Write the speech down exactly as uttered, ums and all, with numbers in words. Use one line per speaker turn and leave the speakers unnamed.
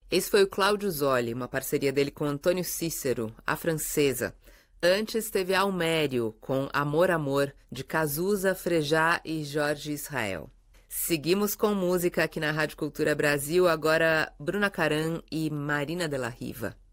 Esse foi o Cláudio Zoli, uma parceria dele com Antônio Cícero, a francesa. Antes teve Almério, com Amor Amor, de Cazuza, Frejá e Jorge Israel. Seguimos com música aqui na Rádio Cultura Brasil, agora Bruna Caran e Marina de la Riva.